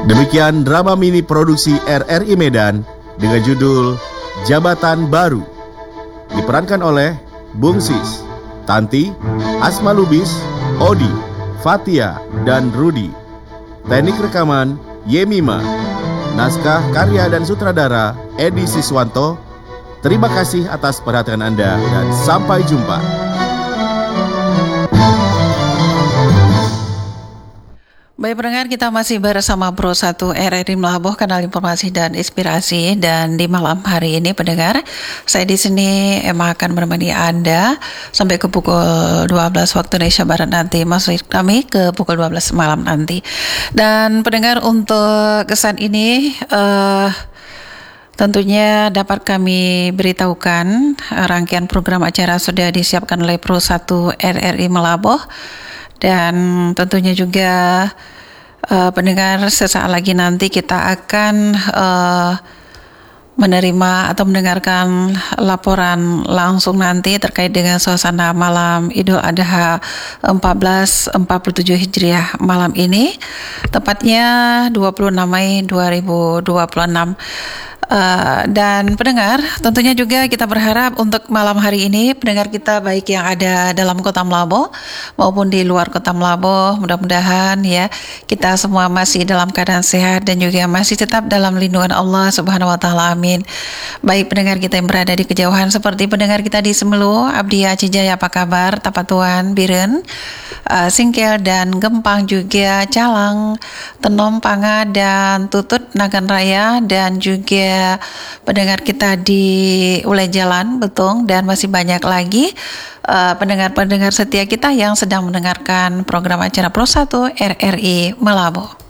Demikian drama mini produksi RRI Medan dengan judul Jabatan Baru. Diperankan oleh Bung Sis, Tanti, Asma Lubis, Odi, Fatia, dan Rudi. Teknik rekaman Yemima. Naskah karya dan sutradara Edi Siswanto. Terima kasih atas perhatian Anda dan sampai jumpa. Baik pendengar, kita masih bersama Pro 1 RRI Melabuh, kanal informasi dan inspirasi. Dan di malam hari ini pendengar, saya di sini Emma akan menemani Anda sampai ke pukul 12 waktu Indonesia Barat nanti. Maksud kami ke pukul 12 malam nanti. Dan pendengar, untuk kesan ini tentunya dapat kami beritahukan rangkaian program acara sudah disiapkan oleh Pro 1 RRI Melabuh. Dan tentunya juga pendengar, sesaat lagi nanti kita akan menerima atau mendengarkan laporan langsung nanti terkait dengan suasana malam Idul Adha 1447 Hijriah malam ini, tepatnya 26 Mei 2026. Dan pendengar, tentunya juga kita berharap untuk malam hari ini pendengar kita baik yang ada dalam kota Melabuh maupun di luar kota Melabuh, mudah-mudahan ya kita semua masih dalam keadaan sehat dan juga masih tetap dalam lindungan Allah Subhanahu wa taala. Amin. Baik pendengar kita yang berada di kejauhan, seperti pendengar kita di Semelu, Abdia Cijaya, apa kabar? Tapatuan, Biren, Singkel dan Gempang, juga Calang, Tenom, Panga dan Tutut, Nagan Raya, dan juga pendengar kita di Ulai Jalan, Betung, dan masih banyak lagi pendengar-pendengar setia kita yang sedang mendengarkan program acara Pro 1 RRI Melabuh.